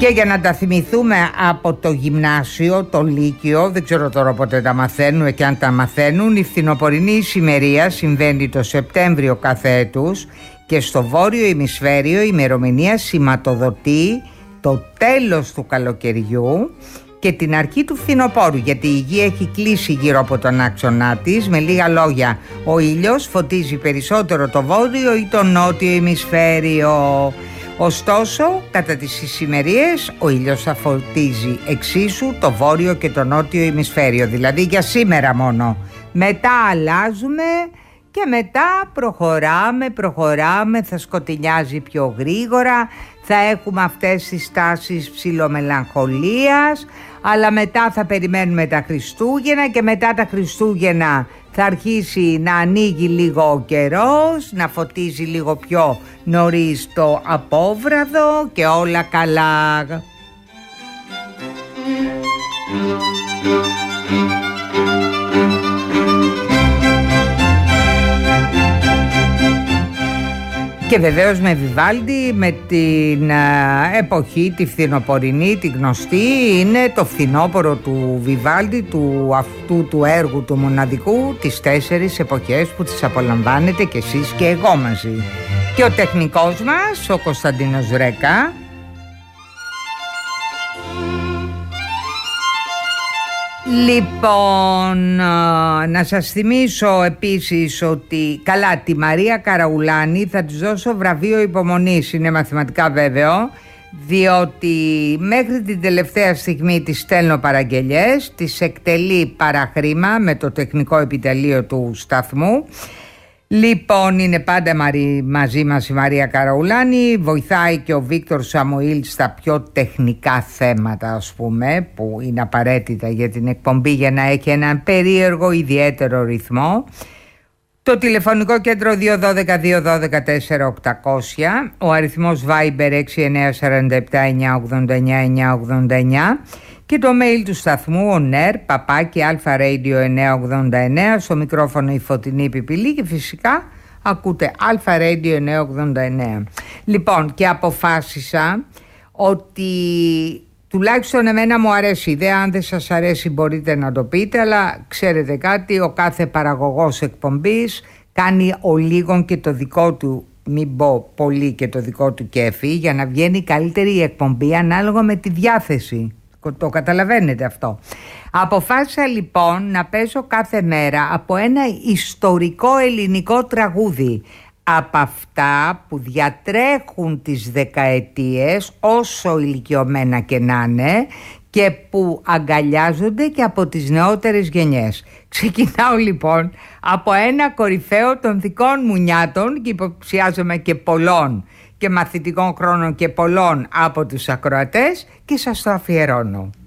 Και για να τα θυμηθούμε από το γυμνάσιο, το λύκειο, δεν ξέρω τώρα πότε τα μαθαίνουμε και αν τα μαθαίνουν, η φθινοπορεινή ησημερία συμβαίνει το Σεπτέμβριο κάθε έτους και στο βόρειο ημισφαίριο η ημερομηνία σηματοδοτεί το τέλος του καλοκαιριού και την αρχή του φθινοπόρου, γιατί η γη έχει κλείσει γύρω από τον άξονά της. Με λίγα λόγια, ο ήλιος φωτίζει περισσότερο το βόρειο ή το νότιο ημισφαίριο. Ωστόσο, κατά τις ησημερίες, ο ήλιος θα φωτίζει εξίσου το βόρειο και το νότιο ημισφαίριο, δηλαδή για σήμερα μόνο. Μετά αλλάζουμε και μετά προχωράμε, θα σκοτεινιάζει πιο γρήγορα, θα έχουμε αυτές τις τάσεις ψιλομελαγχολίας, αλλά μετά θα περιμένουμε τα Χριστούγεννα και μετά τα Χριστούγεννα θα αρχίσει να ανοίγει λίγο ο καιρός, να φωτίζει λίγο πιο νωρίς το απόβραδο και όλα καλά. Και βεβαίως με Βιβάλντι, με την εποχή τη φθινοπορεινή, τη γνωστή, είναι το φθινόπωρο του Βιβάλντι, του αυτού του έργου του μοναδικού, τις 4 εποχές που τις απολαμβάνετε κι εσείς και εγώ μαζί. Και ο τεχνικός μας, ο Κωνσταντίνος Ρέκα. Λοιπόν, να σας θυμίσω επίσης ότι, καλά, τη Μαρία Καραουλάνη θα της δώσω βραβείο υπομονής, είναι μαθηματικά βέβαιο, διότι μέχρι την τελευταία στιγμή της στέλνω παραγγελιές, της εκτελεί παραχρήμα με το τεχνικό επιτελείο του σταθμού. Λοιπόν, είναι πάντα μαζί μας η Μαρία Καραουλάνη, βοηθάει και ο Βίκτορ Σαμουήλ στα πιο τεχνικά θέματα, ας πούμε, που είναι απαραίτητα για την εκπομπή για να έχει έναν περίεργο ιδιαίτερο ρυθμό. Το τηλεφωνικό κέντρο 212-212-4800, ο αριθμός Viber 6947-989-989 και το mail του σταθμού oner@alpharadio989, στο μικρόφωνο η Φωτεινή Πιπηλή και φυσικά ακούτε Alpha Radio 989. Λοιπόν, και αποφάσισα ότι τουλάχιστον εμένα μου αρέσει η ιδέα, αν δεν σας αρέσει μπορείτε να το πείτε, αλλά ξέρετε κάτι, ο κάθε παραγωγός εκπομπής κάνει ο λίγον και το δικό του, μην πω πολύ, και το δικό του κέφι, για να βγαίνει καλύτερη η εκπομπή ανάλογα με τη διάθεση. Το καταλαβαίνετε αυτό. Αποφάσισα λοιπόν να παίζω κάθε μέρα από ένα ιστορικό ελληνικό τραγούδι, από αυτά που διατρέχουν τις δεκαετίες, όσο ηλικιωμένα και να είναι, και που αγκαλιάζονται και από τις νεότερες γενιές. Ξεκινάω λοιπόν από ένα κορυφαίο των δικών μου νιάτων και υποψιάζομαι και πολλών και μαθητικών χρόνων και πολλών από τους ακροατές και σας το αφιερώνω.